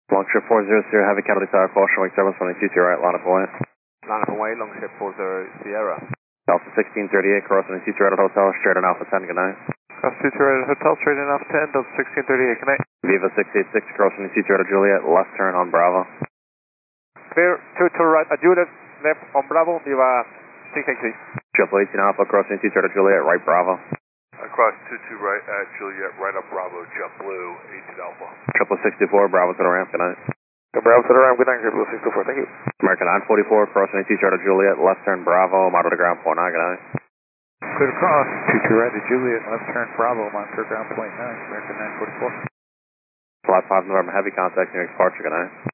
Longship 400, Heavy Capital Tower, caution, wake 722 to your right, line up away. Line up away, Longship 40 Sierra. Alpha 1638, crossing the 22 right at Hotel, straight on Alpha 10, good night. Cross 22 right at Hotel, straight in Alpha 10, Delta 1638, good night. Viva 686, crossing the 22 right at Juliet, left turn on Bravo. Clear, 2 right at Juliet, left on Bravo, Viva 686. Triple 18 Alpha, crossing the 22 right at Juliet, right Bravo. Across 22 right at Juliet, right up Bravo, jump blue, 18 Alpha. Triple 64, Bravo to the ramp, good night. Bravo to the ramp, good night, Triple 64, thank you. American 944, crossing the 22 right at Juliet, left turn Bravo, monitor ground point 9, good night. Clear across, 22 right at Juliet, left turn Bravo, monitor ground point 9, American 944. Flight 5 November, heavy contact near departure, good night.